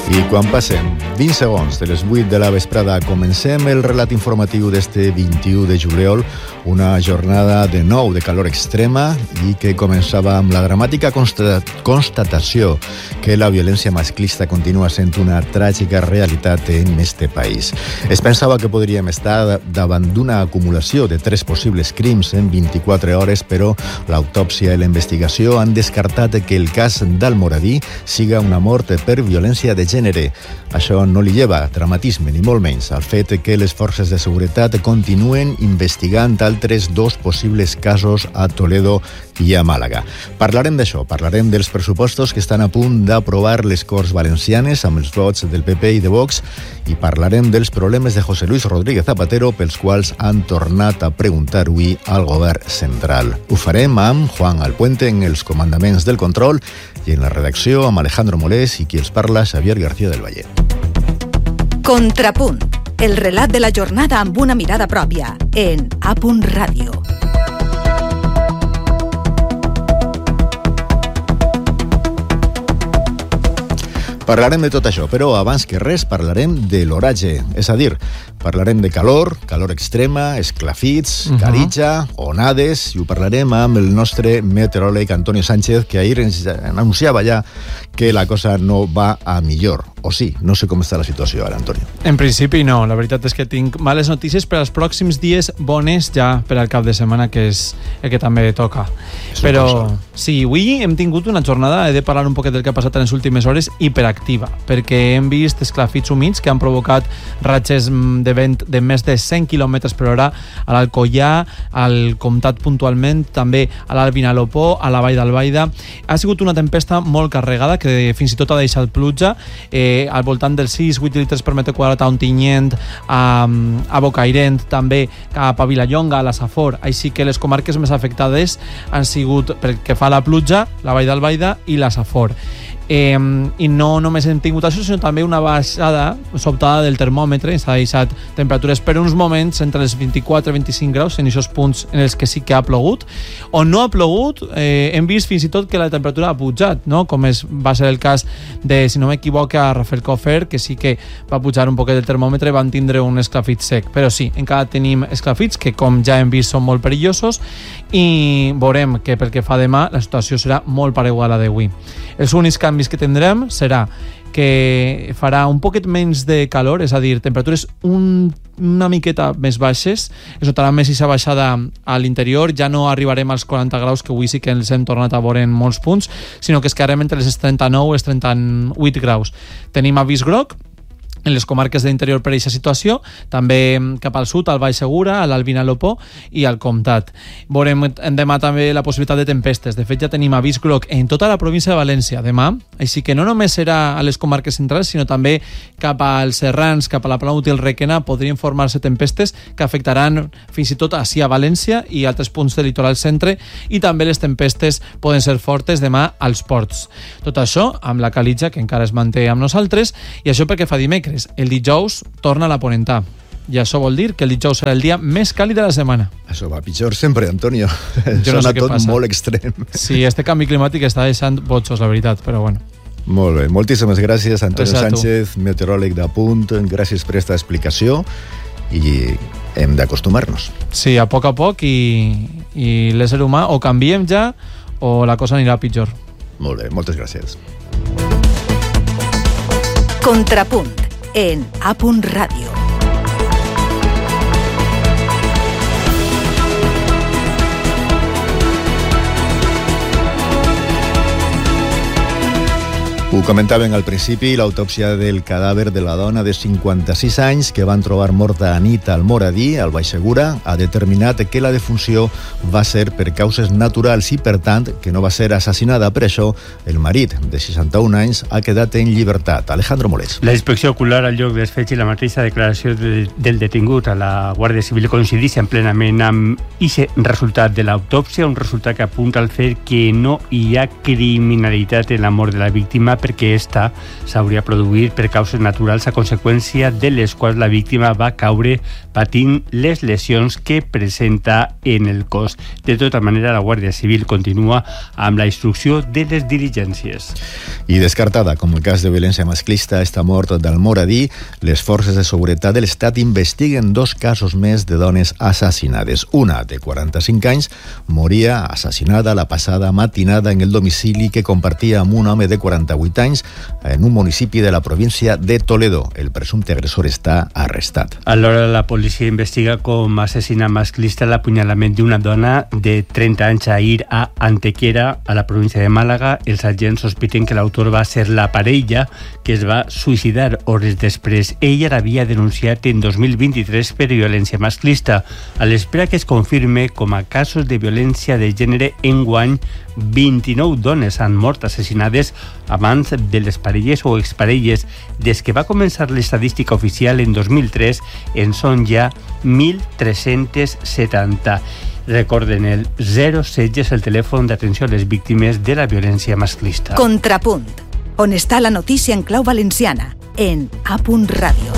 I quan passen 20 segons de les 8 de la vesprada comencem el relat informatiu d'este 21 de juliol, una jornada de nou de calor extrema i que començava amb la dramàtica constatació que la violència masclista continua sent una tràgica realitat en este país. Es pensava que podríem estar davant d'una acumulació de 3 possibles crims en 24 hores, però l'autòpsia i la investigació han descartat que el cas d'Almoradí siga una mort per violència de gènere. Això no li lleva dramatisme, ni molt menys, al fet que les forces de seguretat continuen investigant altres 2 possibles casos a Toledo i a Màlaga. Parlarem d'això, parlarem dels pressupostos que estan a punt d'aprovar les Corts Valencianes amb els vots del PP i de Vox i parlarem dels problemes de José Luis Rodríguez Zapatero pels quals han tornat a preguntar avui al govern central. Ho farem amb Juan Alpuente en els comandaments del control i en la redacció amb Alejandro Molés i qui els parla, Xavier García del Valle. Contrapunt, el relat de la jornada amb una mirada pròpia en A. Ràdio. Parlarem de tot això, però abans que res parlarem de l'oratge, és a dir, parlarem de calor extrema, esclafits, caritja, onades, i ho parlarem amb el nostre meteoròleg Antonio Sánchez, que ahir ens anunciava ja que la cosa no va a millor. O sí, no sé com està la situació ara, Antonio. En principi no, la veritat és que tinc males notícies per als pròxims dies, bones ja per al cap de setmana, que és el que també toca. Però sí, avui hem tingut una jornada, he de parlar un poquet del que ha passat en les últimes hores, hiperactiva, perquè hem vist esclafits humits que han provocat ratxes de vent de més de 100 km per hora a l'Alcoià, al Comtat puntualment, també a l'Alvinalopó, a la Vall d'Albaida. Ha sigut una tempesta molt carregada que fins i tot ha deixat pluja, al voltant dels 6-8 litres per metre quadrat a Ontinyent, a Bocairent, també cap a Vilallonga, a la Safor. Així que les comarques més afectades han sigut, pel que fa a la pluja, la Vall d'Albaida i la Safor. I no només hem tingut això, sinó també una baixada sobtada del termòmetre. S'ha deixat temperatures per uns moments entre els 24 i 25 graus en aquests punts en els que sí que ha plogut. On no ha plogut, hem vist fins i tot que la temperatura ha pujat, no? Com va ser el cas de, si no m'equivoco, a Rafelcofer, que sí que va pujar un poquet el termòmetre, van tindre un esclafit sec. Però sí, encara tenim esclafits que, com ja hem vist, són molt perillosos, i veurem que pel que fa demà la situació serà molt pareguda a la d'avui. Els únics canvis que tindrem serà que farà un poquet menys de calor, és a dir, temperatures una miqueta més baixes, es notarà més aquesta baixada a l'interior, ja no arribarem als 40 graus que avui sí que els hem tornat a veure en molts punts, sinó que es quedarem entre els 39 i els 38 graus. Tenim avís groc en les comarques de l'interior per aquesta situació, també cap al sud, al Baix Segura, a l'Alvinalopó i al Comtat. Veurem demà també la possibilitat de tempestes. De fet, ja tenim avís groc en tota la província de València demà, així que no només serà a les comarques centrals, sinó també cap als Serrans, cap a la Planut i el Requena, podrien formar-se tempestes que afectaran fins i tot així a València i altres punts del litoral centre, i també les tempestes poden ser fortes demà als ports. Tot això amb la calitja que encara es manté amb nosaltres, i això perquè fa dimecres. El dijous torna a la ponentà i això vol dir que el dijous serà el dia més càlid de la setmana. Això va pitjor sempre, Antonio. Jo no sé què tot passa. Molt extrem. Sí, este canvi climàtic està deixant botxos, la veritat, però bueno. Molt bé, moltíssimes gràcies, Antonio Sánchez, meteoròleg d'Apunt. Gràcies per aquesta explicació i hem d'acostumar-nos. Sí, a poc, i l'ésser humà o canviem ja o la cosa anirà pitjor. Molt bé, moltes gràcies. Contrapunt en A. Ràdio. Ho comentàvem al principi, l'autòpsia del cadàver de la dona de 56 anys que van trobar morta a nit al Almoradí, al Baix Segura, ha determinat que la defunció va ser per causes naturals i, per tant, que no va ser assassinada. Per això, el marit, de 61 anys, ha quedat en llibertat. Alejandro Molés. La inspecció ocular al lloc dels fets i la mateixa declaració del detingut a la Guàrdia Civil coincideixen plenament amb aquest resultat de l'autòpsia, un resultat que apunta al fet que no hi ha criminalitat en la mort de la víctima, perquè esta s'hauria produït per causes naturals a conseqüència de les quals la víctima va caure patint les lesions que presenta en el cos. De tota manera, la Guàrdia Civil continua amb la instrucció de les diligències. I descartada, com el cas de violència masclista, esta mort d'Almoradí, les forces de seguretat de l'Estat investiguen 2 casos més de dones assassinades. Una, de 45 anys, moria assassinada la passada matinada en el domicili que compartia amb un home de 48 anys en un municipi de la província de Toledo. El presumpte agressor està arrestat. Alhora, la policia investiga com assassinat masclista l'apunyalament d'una dona de 30 anys ahir a Antequera, a la província de Màlaga. Els agents sospiten que l'autor va ser la parella que es va suïcidar hores després. Ella l'havia denunciat en 2023 per violència masclista. A l'espera que es confirme com a casos de violència de gènere, enguany 29 dones han mort assassinades a mans de les parelles o exparelles. Des que va començar l'estadística oficial en 2003, en són ja 1.370. Recorden, el 016 és el telèfon d'atenció a les víctimes de la violència masclista. Contrapunt, on està la notícia en clau valenciana, en A.Radio.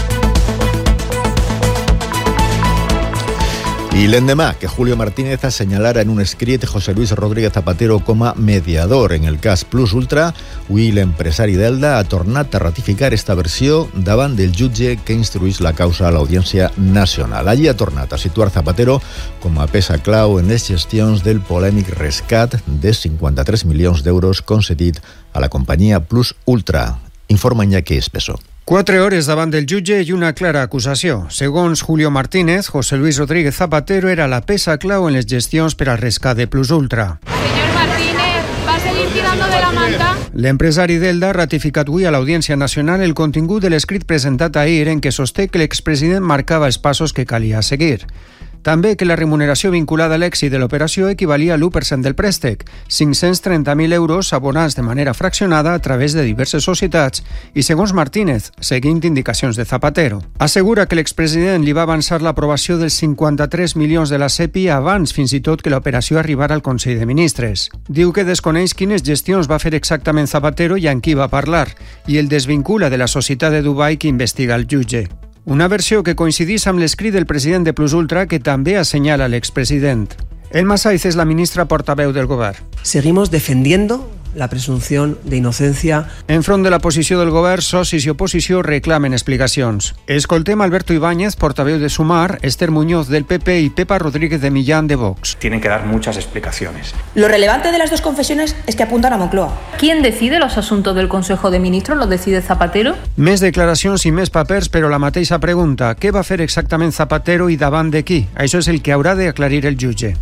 I l'endemà que Julio Martínez assenyalara en un escrit José Luis Rodríguez Zapatero com a mediador en el cas Plus Ultra, avui l'empresari d'Elda ha tornat a ratificar esta versió davant del jutge que instruïx la causa a l'Audiència Nacional. Allí ha tornat a situar Zapatero com a peça clau en les gestions del polèmic rescat de 53 milions d'euros concedit a la companyia Plus Ultra. Informa Iñaki Espeso. 4 hores davant del jutge i una clara acusació. Segons Julio Martínez, José Luis Rodríguez Zapatero era la peça clau en les gestions per al rescat de Plus Ultra. Señor Martínez, ¿va a seguir tirando de la manta? L'empresari d'Elda ha ratificat avui a l'Audiència Nacional el contingut de l'escrit presentat ahir en què sosté que l'expresident marcava els passos que calia seguir. També que la remuneració vinculada a l'èxit de l'operació equivalia a l'1% del préstec, 530.000 euros abonats de manera fraccionada a través de diverses societats i, segons Martínez, seguint indicacions de Zapatero. Assegura que l'expresident li va avançar l'aprovació dels 53 milions de la SEPI abans fins i tot que l'operació arribara al Consell de Ministres. Diu que desconeix quines gestions va fer exactament Zapatero i amb qui va parlar i el desvincula de la societat de Dubai que investiga el jutge. Una versió que coincidís amb l'escrit del president de Plus Ultra que també assenyala l'expresident. Elma Saiz és la ministra portaveu del govern. Seguimos defendiendo la presunción de inocencia. Enfront de la posició del govern, socis i oposició reclamen explicacions. Escoltem Alberto Ibáñez, portaveu de Sumar, Esther Muñoz del PP y Pepa Rodríguez de Millán de Vox. Tienen que dar muchas explicaciones. Lo relevante de las dos confesiones es que apuntan a Moncloa. ¿Quién decide los asuntos del Consejo de Ministros? ¿Los decide Zapatero? Més declaracions i més papers, però la mateixa pregunta. Què va fer exactament Zapatero i davant de qui? Això és el que haurà d'aclarir el jutge.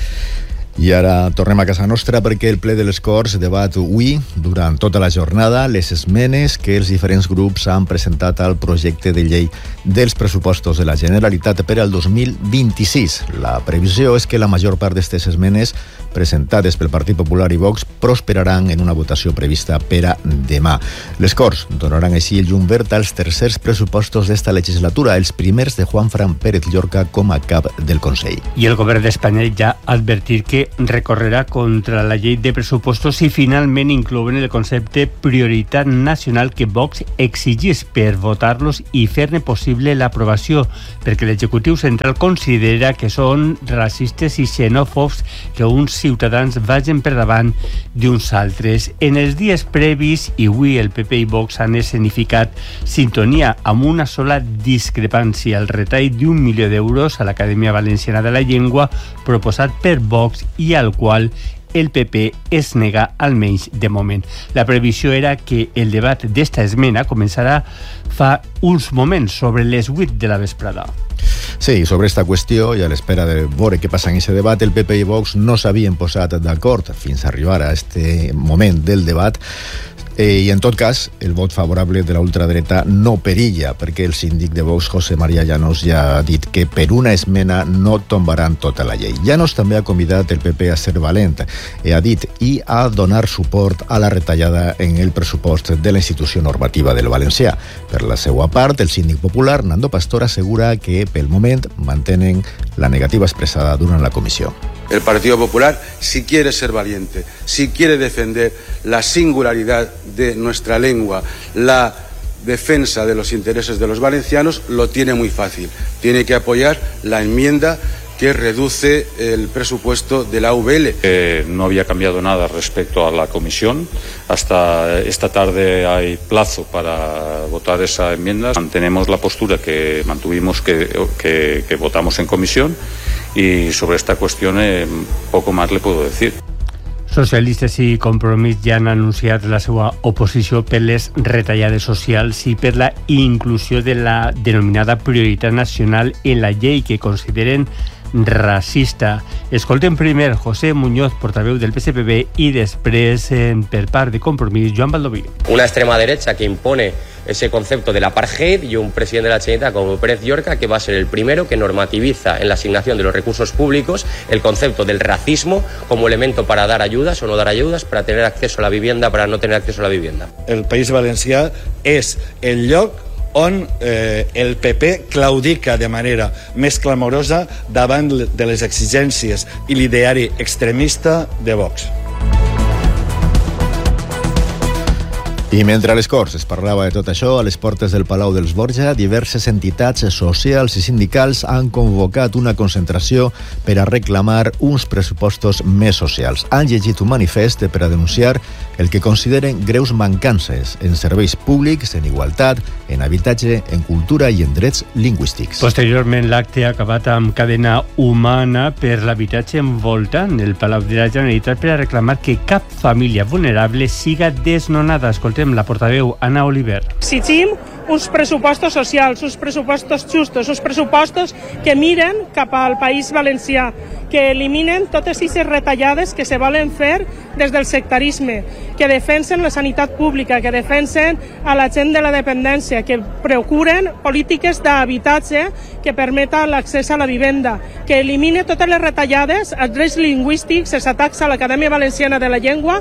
I ara tornem a casa nostra perquè el ple de les Corts debat avui, durant tota la jornada, les esmenes que els diferents grups han presentat al projecte de llei dels pressupostos de la Generalitat per al 2026. La previsió és que la major part d'aquestes esmenes presentades pel Partit Popular i Vox prosperaran en una votació prevista per a demà. Les Corts donaran així el llum verd als tercers pressupostos d'esta legislatura, els primers de Juanfran Pérez Llorca com a cap del Consell. I el govern d'Espanya ja ha advertit que recorrerà contra la llei de pressupostos si finalment inclouen el concepte prioritat nacional que Vox exigís per votar-los i fer-ne possible l'aprovació, perquè l'executiu central considera que són racistes i xenòfobs que uns ciutadans vagin per davant d'uns altres. En els dies previs, i avui el PP i Vox han escenificat sintonia amb una sola discrepància, el retall d'1 milió d'euros a l'Acadèmia Valenciana de la Llengua proposat per Vox i al qual el PP es nega almenys de moment. La previsió era que el debat d'esta esmena començarà fa uns moments, sobre les 8 de la vesprada. Sí, sobre esta qüestió i a l'espera de veure què passa en aquest debat, el PP i Vox no s'havien posat d'acord fins a arribar a este moment del debat. I en tot cas, el vot favorable de la ultradreta no perilla, perquè el síndic de Vox, José María Llanos, ja ha dit que per una esmena no tombaran tota la llei. Llanos també ha convidat el PP a ser valent, ha dit, i a donar suport a la retallada en el pressupost de la institució normativa del valencià. Per la seva part, el síndic popular, Nando Pastor, assegura que pel moment mantenen la negativa expressada durant la comissió. El Partido Popular, si quiere ser valiente, si quiere defender la singularidad de nuestra lengua, la defensa de los intereses de los valencianos, lo tiene muy fácil. Tiene que apoyar la enmienda que reduce el presupuesto de la AVL. No había cambiado nada respecto a la comisión. Hasta esta tarde hay plazo para votar esa enmienda. Mantenemos la postura que mantuvimos, que votamos en comisión, y sobre esta cuestión poco más le puedo decir. Socialistes i Compromís ja han anunciat la seva oposició per les retallades socials i per la inclusió de la denominada prioritat nacional en la llei, que consideren racista. Escoltem primer José Muñoz, portaveu del PSPB, y després, per part de Compromís, Joan Baldoví. Una extrema derecha que impone ese concepto del apartheid y un presidente de la Generalitat como Pérez Llorca, que va a ser el primero que normativiza en la asignación de los recursos públicos el concepto del racismo como elemento para dar ayudas o no dar ayudas, para tener acceso a la vivienda, para no tener acceso a la vivienda. El País Valencià és el lloc on el PP claudica de manera més clamorosa davant de les exigències i l'ideari extremista de Vox. I mentre a les Corts es parlava de tot això, a les portes del Palau dels Borja, diverses entitats socials i sindicals han convocat una concentració per a reclamar uns pressupostos més socials. Han llegit un manifest per a denunciar el que consideren greus mancances en serveis públics, en igualtat, en habitatge, en cultura i en drets lingüístics. Posteriorment, l'acte ha acabat amb cadena humana per l'habitatge envoltant el Palau de la Generalitat per a reclamar que cap família vulnerable siga desnonada. Escoltem la portaveu Anna Oliver. Exigim uns pressupostos socials, uns pressupostos justos, uns pressupostos que miren cap al País Valencià, que eliminen totes aquestes retallades que se volen fer des del sectarisme, que defensen la sanitat pública, que defensen a la gent de la dependència, que procuren polítiques d'habitatge que permeten l'accés a la vivenda, que elimine totes les retallades, els drets lingüístics, els atacs a l'Acadèmia Valenciana de la Llengua.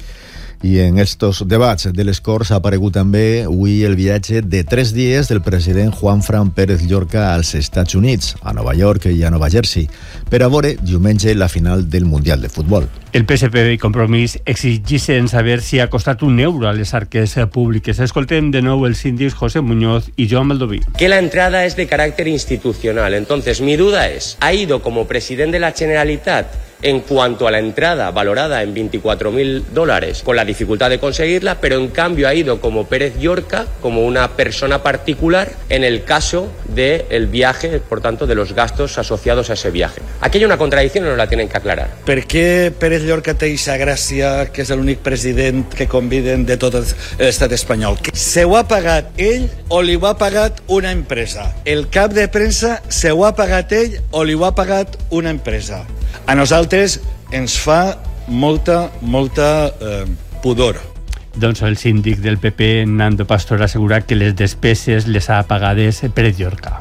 I en estos debats de les Corts ha aparegut també avui el viatge de 3 dies del president Juanfran Pérez Llorca als Estats Units, a Nova York i a Nova Jersey, per a veure diumenge la final del Mundial de Futbol. El PSPB i Compromís exigeixen saber si ha costat un euro a les arques públiques. Escoltem de nou els síndics José Muñoz y Joan Baldoví. Que la entrada es de carácter institucional. Entonces, mi duda es, ¿ha ido como presidente de la Generalitat en cuanto a la entrada valorada en $24,000 con la dificultad de conseguirla, pero en cambio ha ido como Pérez Llorca, como una persona particular, en el caso del viaje, por tanto, de los gastos asociados a ese viaje? Aquí hay una contradicción y nos la tienen que aclarar. Per què Pérez Llorca té aquesta gràcia que és l'únic president que conviden de tot l'estat espanyol? Se ho ha pagat ell o li ho ha pagat una empresa? El cap de premsa se ho ha pagat ell o li ho ha pagat una empresa? A nosaltres ens fa molta pudor. Doncs el síndic del PP, Nando Pastor, ha assegurat que les despeses les ha pagades Pérez Llorca.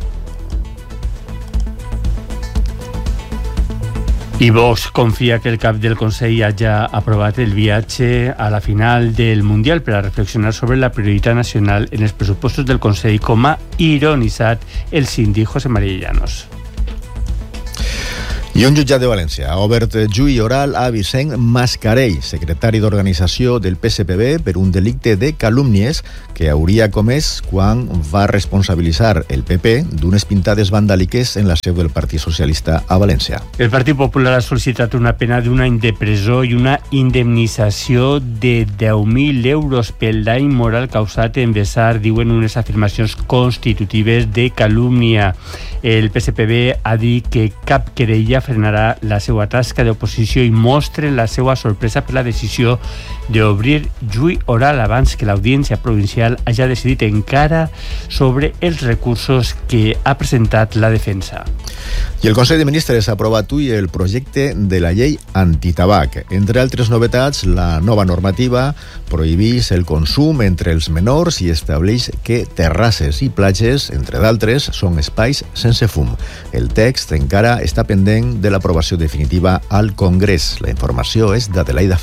I Vox confia que el cap del Consell hagi aprovat el viatge a la final del Mundial per a reflexionar sobre la prioritat nacional en els pressupostos del Consell, com ha ironitzat el síndic José María Llanos. I un jutjat de València ha obert juí oral a Vicent Mascarell, secretari d'organització del PSPB, per un delicte de calúmnies que hauria comès quan va responsabilitzar el PP d'unes pintades vandàliques en la seu del Partit Socialista a València. El Partit Popular ha sol·licitat una pena d'un any de presó i una indemnització de 10.000 euros pel dany moral causat en vessar, diuen unes afirmacions constitutives de calúmnia. El PSPB ha dit que cap querella frenarà la seva tasca d'oposició i mostra la seva sorpresa per la decisió d'obrir juí oral abans que l'Audiència Provincial hagi decidit encara sobre els recursos que ha presentat la defensa. I el Consell de Ministres ha aprovat avui el projecte de la llei antitabac. Entre altres novetats, la nova normativa prohibeix el consum entre els menors i estableix que terrasses i platges, entre d'altres, són espais sense fum. El text encara està pendent de l'aprovació definitiva al Congrés. La informació és d'Adelaida Ferrer.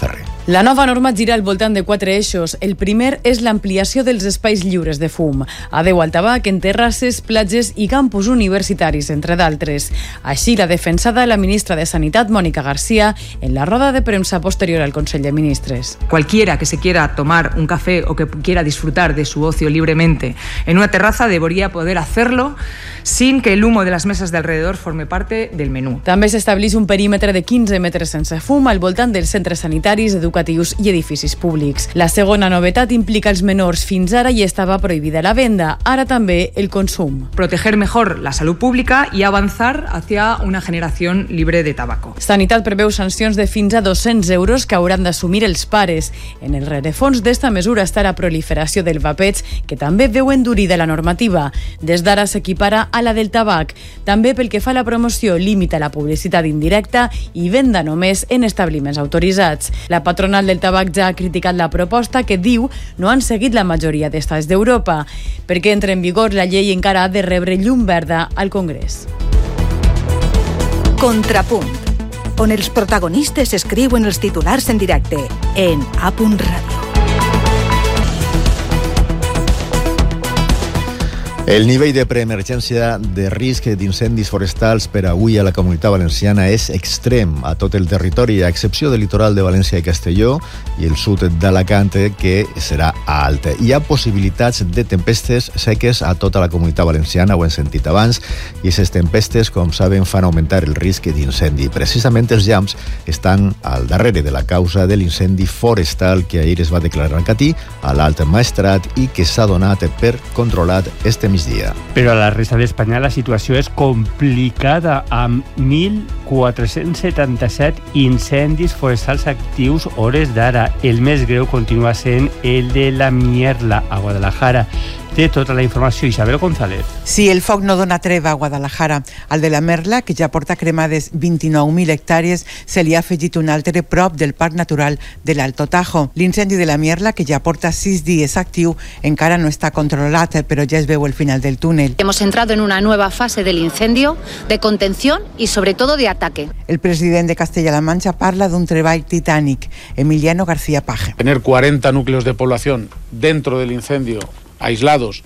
La nova norma gira al voltant de 4 eixos. El primer és l'ampliació dels espais lliures de fum. Adeu al tabac en terrasses, platges i campus universitaris, entre d'altres. Així l'ha defensada la ministra de Sanitat, Mónica García, en la roda de premsa posterior al Consell de Ministres. Cualquiera que se quiera tomar un café o que quiera disfrutar de su ocio libremente en una terraza debería poder hacerlo sin que el humo de las mesas de alrededor forme parte del menú. També s'estableix un perímetre de 15 metres sense fum al voltant dels centres sanitaris, educatius i edificis públics. La segona novetat implica els menors. Fins ara hi estava prohibida la venda, ara també el consum. Proteger mejor la salud pública y avanzar hacia una generación libre de tabaco. Sanitat preveu sancions de fins a 200 euros que hauran d'assumir els pares. En el rerefons d'esta mesura està la proliferació del vapeig, que també veu endurida la normativa. Des d'ara s'equipara a la del tabac. També pel que fa a la promoció, limita la publicitat indirecta i venda només en establiments autoritzats. La patronal del tabac ja ha criticat la proposta, que diu no han seguit la majoria d'estats d'Europa. Perquè entre en vigor, la llei encara ha de rebre llum verda al Congrés. Contrapunt, on els protagonistes escriuen els titulars en directe en A.Radio. El nivell de preemergència de risc d'incendis forestals per avui a la Comunitat Valenciana és extrem a tot el territori, a excepció del litoral de València i Castelló i el sud d'Alacant, que serà alt. Hi ha possibilitats de tempestes seques a tota la Comunitat Valenciana, ho hem sentit abans, i aquestes tempestes, com saben, fan augmentar el risc d'incendi. Precisament els llamps estan al darrere de la causa de l'incendi forestal que ahir es va declarar al Catí, a l'Alt Maestrat, i que s'ha donat per controlat este migdia. Però a la resta d'Espanya la situació és complicada, amb 1.477 incendis forestals actius hores d'ara. El més greu continua sent el de la Mierla, a Guadalajara. Té tota la informació Isabel González. Sí, el foc no dona treva a Guadalajara. Al de la Merla, que ja porta cremades 29.000 hectàrees, se li ha afegit un altre prop del Parc Natural de l'Alto Tajo. L'incendi de la Mierla, que ja porta 6 dies actiu, encara no està controlat, però ja es veu el final del túnel. Hemos entrado en una nueva fase del incendio, de contención y sobre todo de ataque. El president de Castella-La Mancha parla d'un treball titànic. Emiliano García Paje. Tener 40 núcleos de población dentro del incendio, aislados,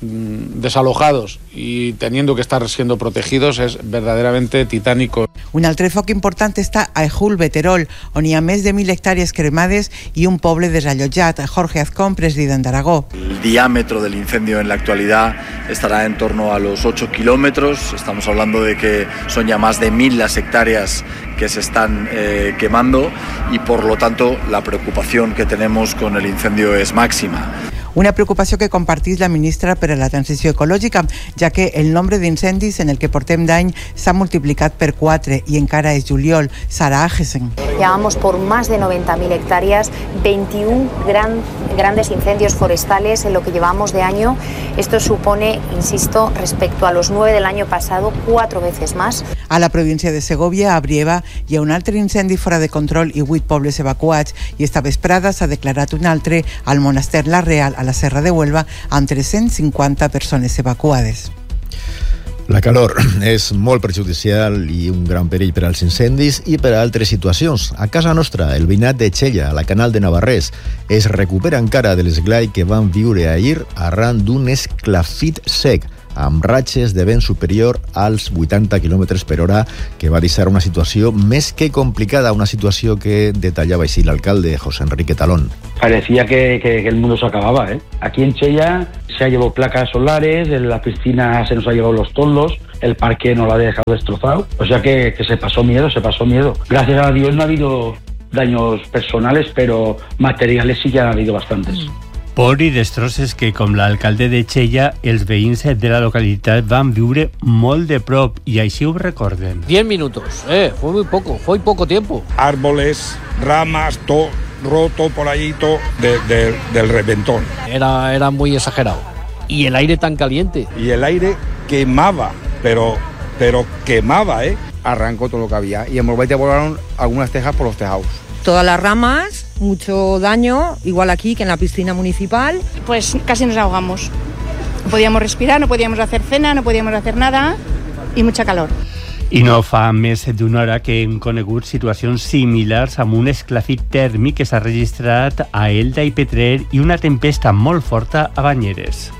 desalojados y teniendo que estar siendo protegidos és verdaderamente titánico. Un altre foc important està a Ejul, Veterol, on hi ha més de 1.000 hectàrees cremades y un poble desallotjat. Jorge Azcón, president d'Aragó. El diámetro del incendio en la actualidad estará en torno a los 8 kilómetros. Estamos hablando de que son ya más de 1.000 las hectáreas que se están quemando y por lo tanto la preocupación que tenemos con el incendio es máxima. Una preocupació que compartís la ministra per a la transició ecològica, ja que el nombre d'incendis en el que portem d'any s'ha multiplicat per 4 i encara és juliol. Sara Agesen. Llevamos por más de 90.000 hectáreas, 21 grandes incendios forestales en lo que llevamos de año. Esto supone, insisto, respecto a los 9 del año pasado, 4 veces más. A la província de Segovia, a Brieva, hi ha un altre incendi fora de control i 8 pobles evacuats, i esta vesprada s'ha declarat un altre al monaster La Real, a la Serra de Huelva, amb 350 persones evacuades. La calor és molt perjudicial i un gran perill per als incendis i per a altres situacions. A casa nostra, el veïnat de Xella, a la Canal de Navarrés, es recupera encara de l'esglai que van viure ahir arran d'un esclafit sec, amb ratxes de vent superior als 80 km per hora, que va deixar una situació més que complicada, una situació que detallava així l'alcalde José Enrique Talón. Parecía que el mundo se acababa, ¿eh? Aquí en Chella se ha llevado placas solares, en la piscina se nos ha llevado los toldos, el parque nos lo ha dejado destrozado, o sea que se pasó miedo. Gracias a Dios no ha habido daños personales, pero materiales sí que han habido bastantes. Por i destrosses que, com l'alcalde de Xella, els veïns de la localitat van viure molt de prop, i així ho recorden. 10 minutos, fue muy poco tiempo. Árboles, ramas, todo roto por allí, todo del reventón. Era muy exagerado. Y el aire tan caliente. Y el aire quemaba, pero quemaba, Arrancó todo lo que había y en Morbaite volaron algunas tejas por los tejados. Todas las ramas, mucho daño, igual aquí que en la piscina municipal. Pues casi nos ahogamos. No podíamos respirar, no podíamos hacer cena, no podíamos hacer nada y mucha calor. I no fa més d'una hora que hem conegut situacions similars amb un esclafit tèrmic que s'ha registrat a Elda i Petrer i una tempesta molt forta a Banyeres.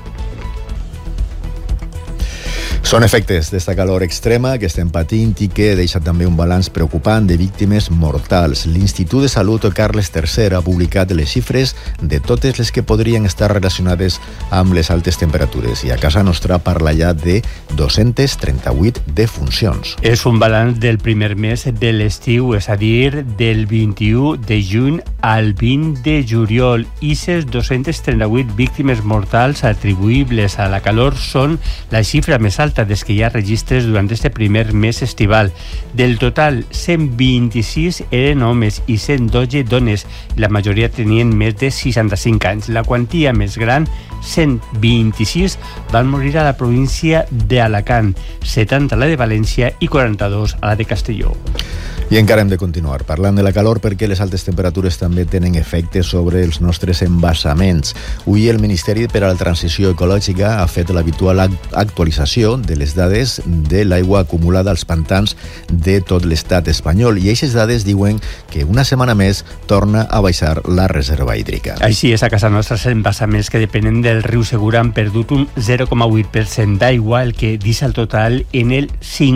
Són efectes d'esta calor extrema que estem patint i que deixa també un balanç preocupant de víctimes mortals. L'Institut de Salut Carles III ha publicat les xifres de totes les que podrien estar relacionades amb les altes temperatures i a casa nostra parla ja de 238 defuncions. És un balanç del primer mes de l'estiu, és a dir, del 21 de juny al 20 de juliol. I ces 238 víctimes mortals atribuïbles a la calor són la xifra més alta des que hi ha registres durant este primer mes estival. Del total, 126 eren homes i 112 dones. La majoria tenien més de 65 anys. La quantia més gran, 126, van morir a la província d'Alacant, 70 a la de València i 42 a la de Castelló. I encara hem de continuar parlant de la calor perquè les altes temperatures també tenen efectes sobre els nostres embassaments. Avui el Ministeri per a la Transició Ecològica ha fet l'habitual actualització de les dades de l'aigua acumulada als pantans de tot l'estat espanyol i aquestes dades diuen que una setmana més torna a baixar la reserva hídrica. Així és, a casa nostra els embassaments que depenen del riu Segura han perdut un 0,8% d'aigua, el que deixa el total en el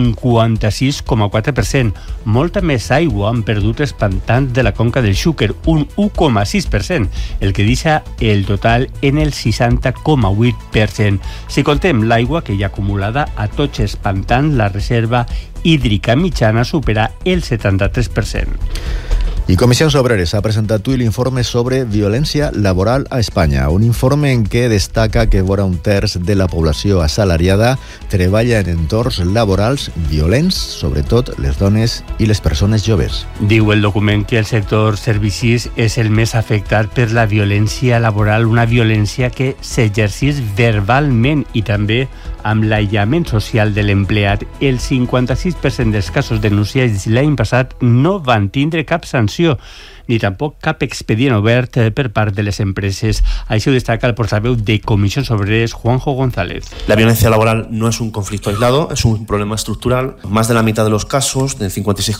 56,4%. Molta més aigua han perdut els pantans de la conca del Xúquer, un 1,6%, el que deixa el total en el 60,8%. Si contem l'aigua que hi ha acumulada a tots els pantans, la reserva hídrica mitjana supera el 73%. I Comissions Obreres ha presentat avui l'informe sobre violència laboral a Espanya, un informe en què destaca que vora un terç de la població assalariada treballa en entorns laborals violents, sobretot les dones i les persones joves. Diu el document que el sector servicis és el més afectat per la violència laboral, una violència que s'exerceix verbalment i també amb l'aïllament social de l'empleat. El 56% dels casos denunciats l'any passat no van tindre cap sanció ni tampoc cap expedient obert per part de les empreses. Això destaca el portaveu de Comissions Obreres, Juanjo González. La violencia laboral no es un conflicto aislado, es un problema estructural. Más de la mitad de los casos, del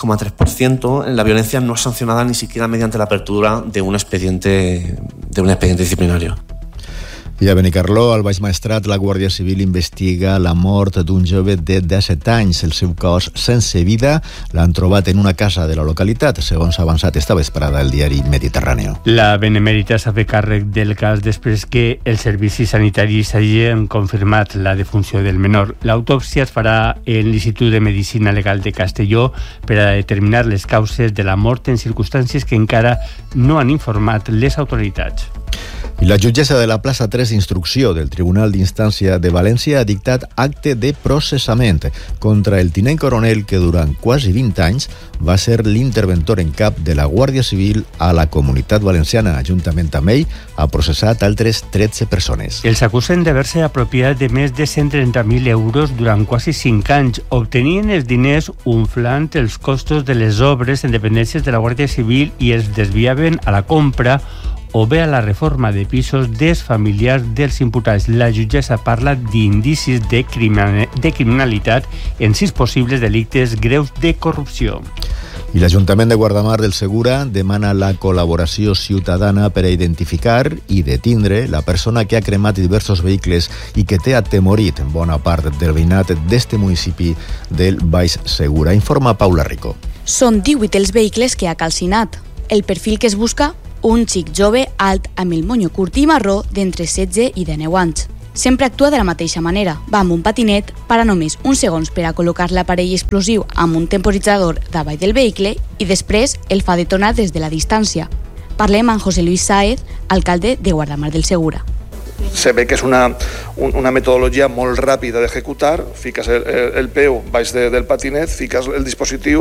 56,3%, la violencia no es sancionada ni siquiera mediante la apertura de un expediente disciplinario. I a Benicarló, al Baix Maestrat, la Guàrdia Civil investiga la mort d'un jove de 17 anys. El seu cos sense vida l'han trobat en una casa de la localitat, segons ha avançat esta vesprada el diari Mediterráneo. La Benemèrita s'ha fet càrrec del cas després que els servicis sanitaris hagin confirmat la defunció del menor. L'autòpsia es farà en l'Institut de Medicina Legal de Castelló per a determinar les causes de la mort en circumstàncies que encara no han informat les autoritats. I la jutgessa de la plaça 3 d'instrucció del Tribunal d'Instància de València ha dictat acte de processament contra el tinent coronel que durant quasi 20 anys va ser l'interventor en cap de la Guàrdia Civil a la Comunitat Valenciana. Juntament amb ell ha processat altres 13 persones. Els acusen d'haver-se apropiat de més de 130.000 euros durant quasi 5 anys. Obtenien els diners unflant els costos de les obres en dependències de la Guàrdia Civil i els desviaven a la compra o bé a la reforma de pisos dels familiars dels imputats. La jutgessa parla d'indicis de criminalitat en 6 possibles delictes greus de corrupció. I l'Ajuntament de Guardamar del Segura demana la col·laboració ciutadana per a identificar i detindre la persona que ha cremat diversos vehicles i que té atemorit bona part del veïnat d'este municipi del Baix Segura. Informa Paula Rico. Són 18 els vehicles que ha calcinat. El perfil que es busca, un xic jove alt amb el monyo curt i marró d'entre 16 i 19 anys. Sempre actua de la mateixa manera. Va amb un patinet, para només uns segons per a col·locar l'aparell explosiu amb un temporitzador davall del vehicle i després el fa detonar des de la distància. Parlem amb José Luis Sáez, alcalde de Guardamar del Segura. Se ve que és una metodologia molt ràpida d'executar. Fiques el peu baix del patinet, fiques el dispositiu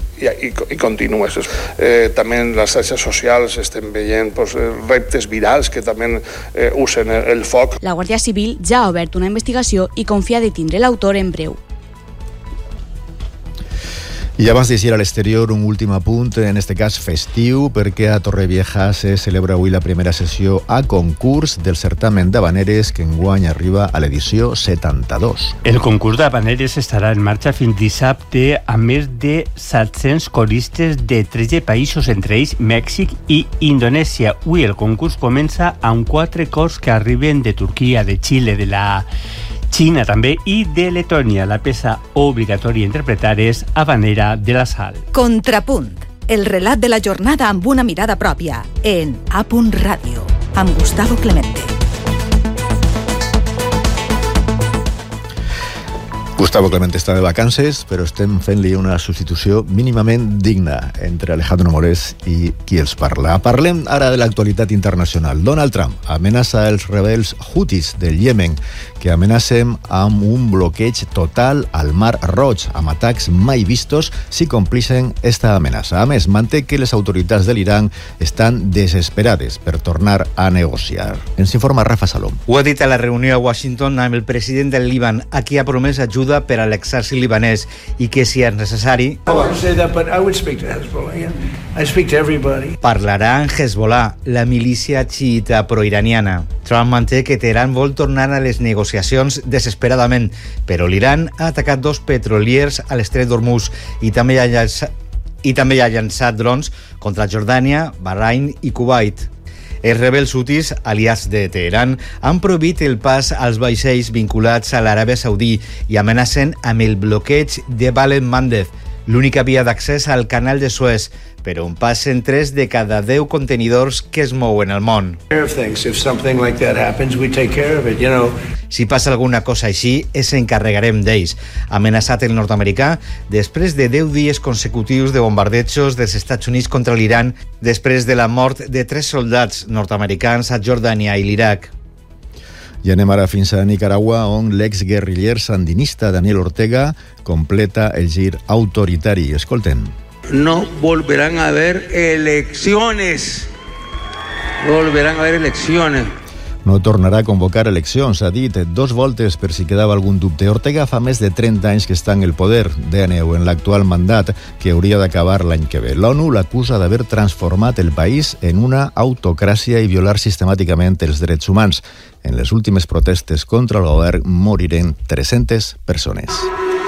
i continues. També en les xarxes socials estem veient reptes virals que també usen el foc. La Guàrdia Civil ja ha obert una investigació i confia detindre l'autor en breu. I abans d'eixir a l'exterior, un últim apunt, en este cas festiu, perquè a Torrevieja se celebra avui la primera sessió a concurs del certamen d'habaneres que enguany arriba a l'edició 72. El concurs d'habaneres estarà en marxa fins dissabte amb més de 700 coristes de 13 països, entre ells Mèxic i Indonèsia. Avui el concurs comença amb 4 cors que arriben de Turquia, de Xile, de la Xina també i de Letònia. La peça obligatòria a interpretar és Habanera de la Sal. Contrapunt, el relat de la jornada amb una mirada pròpia, en A. Ràdio, amb Gustavo Clemente. Gustavo Clemente està de vacances, però estem fent-li una substitució mínimament digna entre Alejandro Morés i qui els parla. Parlem ara de l'actualitat internacional. Donald Trump amenaça els rebels Houthis del Iemen, que amenacen amb un bloqueig total al Mar Roig, amb atacs mai vistos si complixen esta amenaça. A més, manté que les autoritats de l'Iran estan desesperades per tornar a negociar. Ens informa Rafa Salom. Ho ha dit a la reunió a Washington amb el president del Líban, a qui ha promès ajuda per a l'exèrcit libanès i que, si és necessari, parlarà amb Hezbollah, la milícia xiita proiraniana. Trump manté que Teheran vol tornar a les negociacions desesperadament, però l'Iran ha atacat 2 petroliers a l'estret d'Hormuz i també ha llançat drons contra Jordània, Bahrain i Kuwait. Els rebels hutis, aliats de Teheran, han prohibit el pas als vaixells vinculats a l'Aràbia Saudí i amenacen amb el bloqueig de Bab el-Mandeb, l'única via d'accés al canal de Suez, però on passen 3 de cada 10 contenidors que es mouen al món. Si passa alguna cosa així, ens encarregarem d'ells, ha amenaçat el nord-americà després de 10 dies consecutius de bombardejos dels Estats Units contra l'Iran, després de la mort de 3 soldats nord-americans a Jordània i l'Iraq. I anem ara fins a Nicaragua, on l'exguerriller sandinista Daniel Ortega completa el gir autoritari. Escoltem. No volverán a haber elecciones. No tornarà a convocar eleccions, ha dit 2 voltes per si quedava algun dubte. Ortega fa més de 30 anys que està en el poder, de neu en l'actual mandat, que hauria d'acabar l'any que ve. L'ONU l'acusa d'haver transformat el país en una autocràcia i violar sistemàticament els drets humans. En les últimes protestes contra el govern moriren 300 persones.